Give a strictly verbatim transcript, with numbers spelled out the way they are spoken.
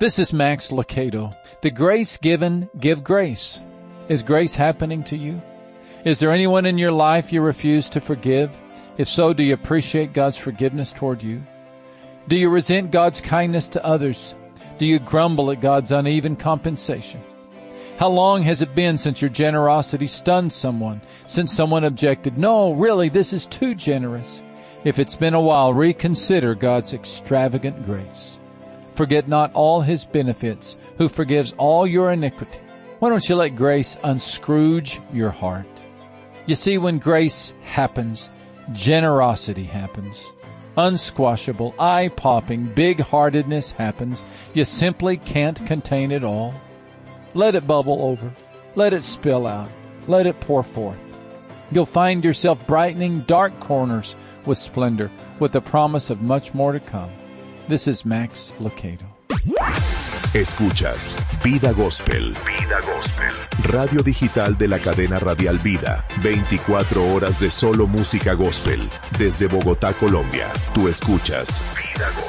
This is Max Lucado. The grace given, give grace. Is grace happening to you? Is there anyone in your life you refuse to forgive? If so, do you appreciate God's forgiveness toward you? Do you resent God's kindness to others? Do you grumble at God's uneven compensation? How long has it been since your generosity stunned someone, since someone objected, "No, really, this is too generous"? If it's been a while, reconsider God's extravagant grace. Forget not all His benefits, who forgives all your iniquity. Why don't you let grace unscrooge your heart? You see, when grace happens, generosity happens. Unsquashable, eye-popping, big-heartedness happens. You simply can't contain it all. Let it bubble over. Let it spill out. Let it pour forth. You'll find yourself brightening dark corners with splendor, with the promise of much more to come. This is Max Lucado. Escuchas Vida Gospel. Vida Gospel. Radio digital de la cadena radial Vida. veinticuatro horas de solo música gospel. Desde Bogotá, Colombia. Tú escuchas Vida Gospel.